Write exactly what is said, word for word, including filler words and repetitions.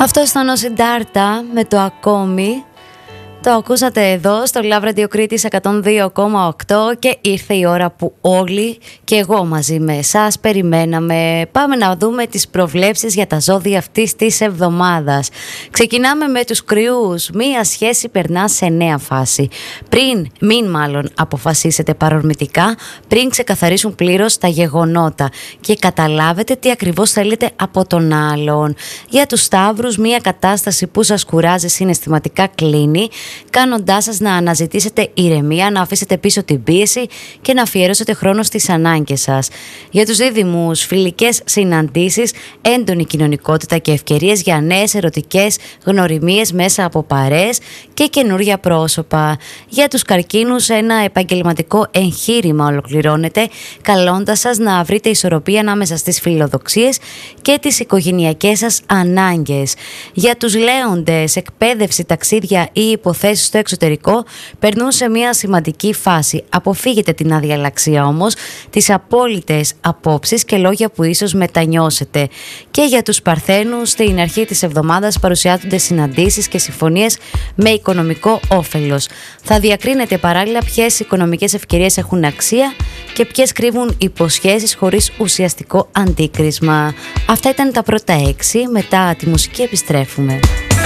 Αυτό ήταν ο Συντάρτα με το ακόμη. Το ακούσατε εδώ στο Love Radio Κρήτης εκατόν δύο κόμμα οκτώ και ήρθε η ώρα που όλοι και εγώ μαζί με εσάς περιμέναμε. Πάμε να δούμε τις προβλέψεις για τα ζώδια αυτής της εβδομάδας. Ξεκινάμε με τους Κρυούς. Μία σχέση περνά σε νέα φάση. Πριν, μην μάλλον αποφασίσετε παρορμητικά, πριν ξεκαθαρίσουν πλήρως τα γεγονότα και καταλάβετε τι ακριβώς θέλετε από τον άλλον. Για τους Σταύρους, μία κατάσταση που σας κουράζει συναισθηματικά κλείνει, κάνοντάς σας να αναζητήσετε ηρεμία, να αφήσετε πίσω την πίεση και να αφιερώσετε χρόνο στις ανάγκες σας. Για τους Δίδυμους, φιλικές συναντήσεις, έντονη κοινωνικότητα και ευκαιρίες για νέες ερωτικές γνωριμίες μέσα από παρέες και καινούργια πρόσωπα. Για τους Καρκίνους, ένα επαγγελματικό εγχείρημα ολοκληρώνεται, καλώντας σας να βρείτε ισορροπία ανάμεσα στις φιλοδοξίες και τις οικογενειακές σας ανάγκες. Για τους Λέοντες, εκπαίδευση, ταξίδια ή υποθέσεις στο εξωτερικό περνούν σε μια σημαντική φάση. Αποφύγετε την αδιαλαξία όμως, τις απόλυτες απόψεις και λόγια που ίσως μετανιώσετε. Και για τους Παρθένους, στην αρχή της εβδομάδας παρουσιάζονται συναντήσεις και συμφωνίες με οικονομικό όφελος. Θα διακρίνετε παράλληλα ποιες οικονομικές ευκαιρίες έχουν αξία και ποιες κρύβουν υποσχέσεις χωρίς ουσιαστικό αντίκρισμα. Αυτά ήταν τα πρώτα έξι. Μετά τη μουσική επιστρέφουμε.